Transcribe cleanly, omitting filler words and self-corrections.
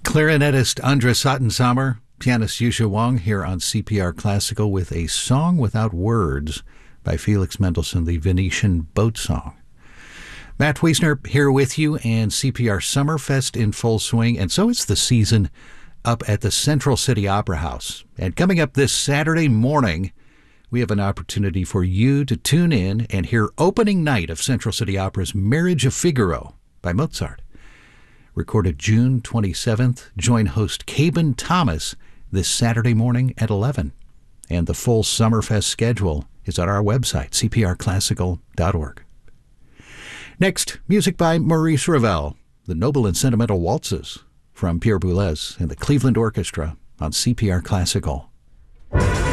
Clarinetist Andres Sattensamer, pianist Yusha Wong here on CPR Classical with A Song Without Words by Felix Mendelssohn, the Venetian Boat Song. Matt Wiesner here with you, and CPR Summerfest in full swing, and so is the season up at the Central City Opera House. And coming up this Saturday morning, we have an opportunity for you to tune in and hear opening night of Central City Opera's Marriage of Figaro by Mozart. Recorded June 27th, join host Caben Thomas this Saturday morning at 11. And the full Summerfest schedule is on our website, cprclassical.org. Next, music by Maurice Ravel, the Noble and Sentimental Waltzes from Pierre Boulez and the Cleveland Orchestra on CPR Classical.